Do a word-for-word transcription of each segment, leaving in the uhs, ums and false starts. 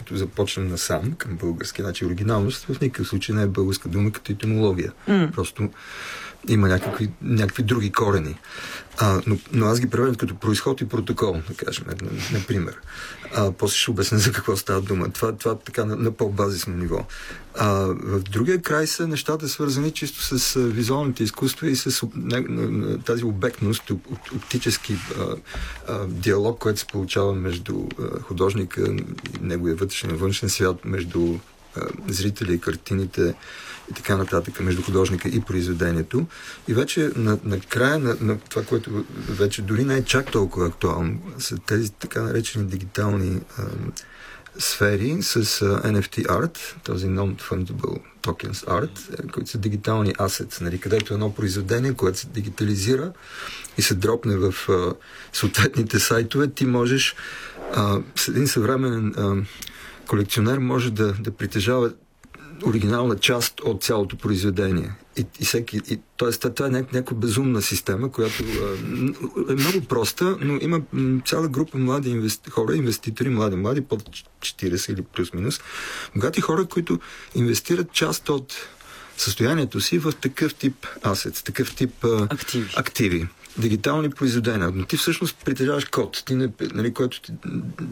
като започнем насам към български. Значи оригиналност в никакъв случай не е българска дума като етимология. Mm. Просто има някакви, някакви други корени. А, но, но аз ги превеждам като произход и протокол, да кажем, например. А, после ще обясня за какво става дума. Това, това така на, на по-базисно ниво. А, в другия край са нещата свързани чисто с а, визуалните изкуства и с не, не, тази обектност, оптически а, а, диалог, който се получава между а, художника и неговия вътрешен и външен свят, между а, зрители и картините и така нататък, между художника и произведението. И вече на, на края на, на това, което вече дори не е чак толкова актуално, са тези така наречени дигитални а, сфери с uh, ен еф ти Art, този Non-Fungible Tokens Art, които са дигитални асетс, нали, където едно произведение, което се дигитализира и се дропне в uh, съответните сайтове, ти можеш uh, с един съвременен uh, колекционер може да, да притежава оригинална част от цялото произведение. И, и всеки, и, тоест, това е някаква безумна система, която а, е много проста, но има м, цяла група млади инвести... хора, инвеститори, млади, млади, под четирийсет или плюс-минус, богати хора, които инвестират част от състоянието си в такъв тип асет, такъв тип а, активи. активи. Дигитални произведения. Но ти всъщност притежаваш код, ти не, нали, който ти,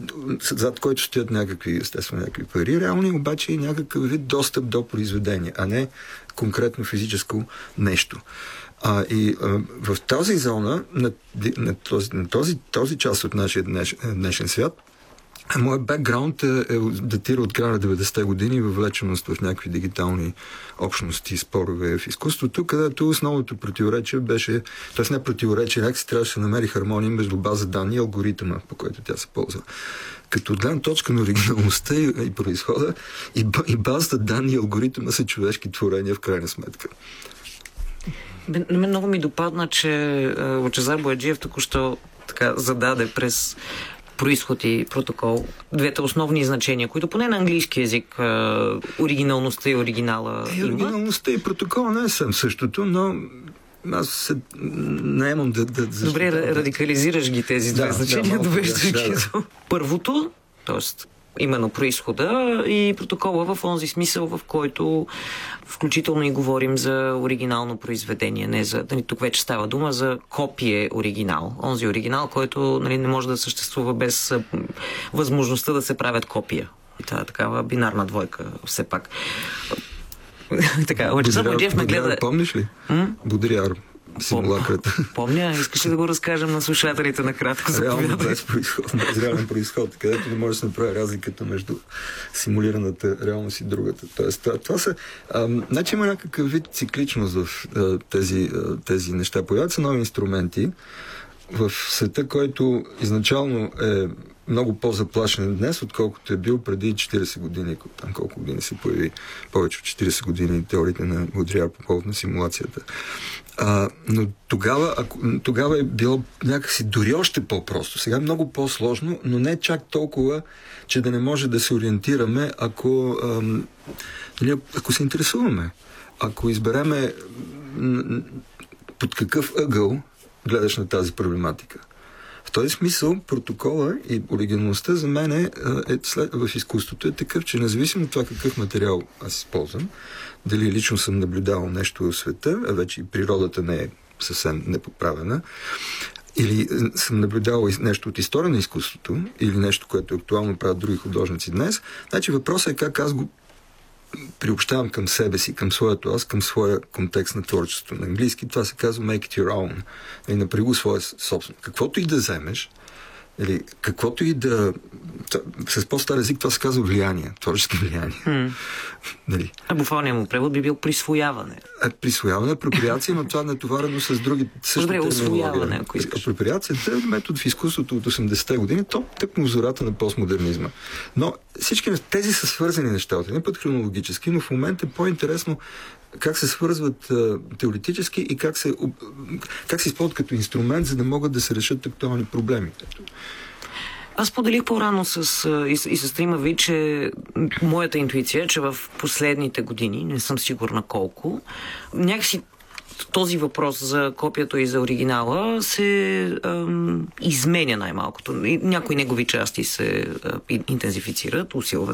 зад който стоят някакви, естествено, някакви пари, реални обаче и някакъв вид достъп до произведение, а не конкретно физическо нещо. А, и а, в тази зона, на, на, този, на този, този част от нашия днеш, днешен свят, моят бекграунд е, е датира от края на деветдесетте години, въвлеченост в някакви дигитални общности, спорове в изкуството, където основното противоречие беше, т.е. не противоречие, някак си трябваше да намери хармония между база данни и алгоритъма, по който тя се ползва. Като от гледна точка на оригиналността и, и произхода, и, и базата данни и алгоритъма са човешки творения в крайна сметка. На мен много ми допадна, че Лъчезар Бояджиев току-що така зададе през произход и протокол двете основни значения, които поне на английски език а, оригиналността и оригинала е, оригиналността и протокола не е съм същото, но аз се наемам да... да Добре, да, радикализираш ги тези две да, значения, да, довеждаш да, ги да. до първото, т.е. именно произхода и протокола в онзи смисъл, в който включително и говорим за оригинално произведение. Не за, нали, тук вече става дума за копие оригинал. Онзи оригинал, който, нали, не може да съществува без а, възможността да се правят копия. И това е такава бинарна двойка, все пак. Така, Лъчезар Бояджиев ме гледа... Помниш ли? М? Бодрияр. Симулакрата. Помня, искаш ли да го разкажем на слушателите накратко? Реално без произход, без реален произход, където не може да се направи разликата между симулираната реалност и другата. Тоест, това, това са... А, значи има някакъв вид цикличност в а, тези, а, тези неща. Появяват се нови инструменти в света, който изначално е много по-заплашен днес, отколкото е бил преди четирийсет години. Там колко години се появи, повече от четирийсет години теориите на Бодрияр по повод на симулацията. А, но тогава, ако, тогава е било някакси дори още по-просто. Сега е много по-сложно, но не чак толкова, че да не може да се ориентираме, ако, ам, ако се интересуваме. Ако избереме под какъв ъгъл гледаш на тази проблематика. В този смисъл протокола и оригиналността за мен е, е след, в изкуството е такъв, че независимо от това какъв материал аз използвам, дали лично съм наблюдавал нещо в света, а вече и природата не е съвсем непоправена, или съм наблюдавал нещо от история на изкуството, или нещо, което актуално правят други художници днес, значи въпросът е как аз го приобщавам към себе си, към своето аз, към своя контекст на творчество. На английски това се казва make it your own. И направи го своя собствен. Каквото и да вземеш, или каквото и да... С по-стар език това се казва влияние, творчески влияние. Hmm. Нали? А буквалният му превод би бил присвояване. А, присвояване, апроприация, но това натоварено с други същите терминологии. Добре, освояване, ако искаш. Апроприацията е метод в изкуството от осемдесетте години, то тъкмо в зората на постмодернизма. Но всички тези са свързани нещата, не път хронологически, но в момента е по-интересно как се свързват а, теоретически и как се, как се използват като инструмент, за да могат да се решат актуални проблеми. Аз поделих по-рано с, и, и с трима ви, че моята интуиция е, че в последните години, не съм сигурна колко, някакси този въпрос за копието и за оригинала се ам, изменя най-малкото. Някои негови части се а, интензифицират, усилват